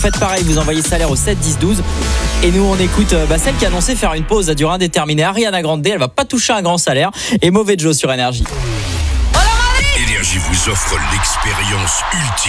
Faites pareil, vous envoyez salaire au 7 10 12 et nous on écoute celle qui a annoncé faire une pause à durée indéterminée, Ariana Grande. Elle va pas toucher un grand salaire et Mauvais Joe sur Énergie. Énergie vous offre l'expérience ultime.